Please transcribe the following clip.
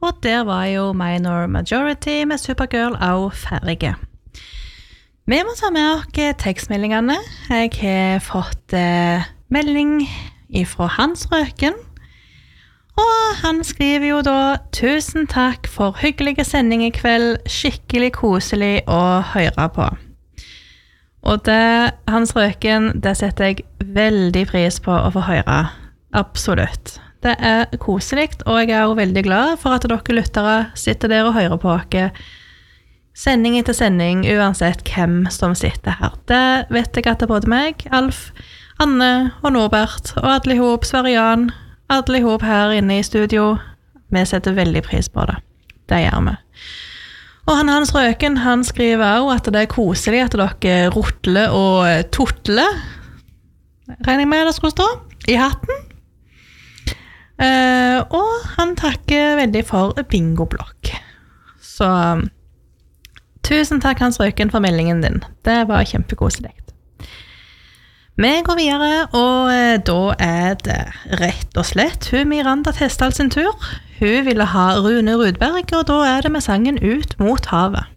og der var jo Minor Majority med Supergirl også ferdige. Vi må ta med oss tekstmeldingene. Jeg har fått melding fra Hans Røken, og han skriver jo da: «Tusen takk for hyggelige sending i kveld, skikkelig koselig å høre på.» Og det, Hans Røken, det setter jeg veldig pris på å få høre. Absolutt. Det koselig, og jeg jo veldig glad for at dere lyttere sitter der og hører på dere sending etter sending, uansett hvem som sitter her. Det vet jeg at det både meg, Alf, Anne og Norbert, og alle ihop, Svarian, alle ihop her inne i studio. Vi setter veldig pris på det. Det gjør vi. Og Hans Røken, han skriver også at det koselig at dere rotler og totler. Regner jeg med det skulle stå i hatten. Og han takker veldig for bingoblokk. Så tusen takk, Hans Røken, for meldingen din. Det var kjempekoselig. Vi går videre, og da det rett og slett hun Miranda Testall sin tur. Hun ville ha Rune Rudberg, og da det med sangen Ut mot havet.